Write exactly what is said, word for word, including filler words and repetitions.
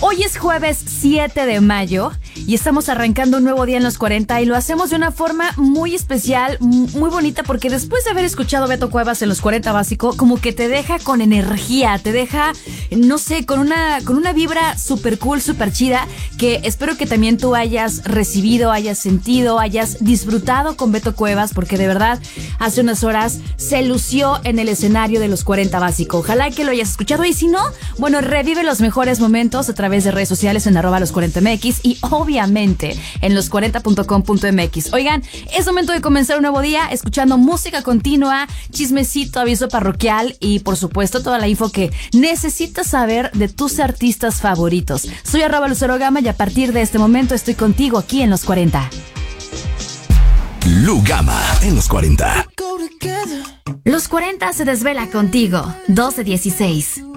Hoy es jueves siete de mayo y estamos arrancando un nuevo día en los cuarenta y lo hacemos de una forma muy especial, muy bonita, porque después de haber escuchado Beto Cuevas en los cuarenta Básico, como que te deja con energía, te deja, no sé, con una, con una vibra súper cool, súper chida, que espero que también tú hayas recibido, hayas sentido, hayas disfrutado con Beto Cuevas, porque de verdad hace unas horas se lució en el escenario de los cuarenta Básico. Ojalá que lo hayas escuchado y si no, bueno, revive los mejores momentos a través de redes sociales en arroba los cuarenta M X y obviamente en los cuarenta punto com punto m x. Oigan, es momento de comenzar un nuevo día escuchando música continua, chismecito, aviso parroquial y por supuesto toda la info que necesitas saber de tus artistas favoritos. Soy arroba Lucero Gama y a partir de este momento estoy contigo aquí en los cuarenta. Lu Gama en los cuarenta. Los cuarenta se desvela contigo. doce dieciséis.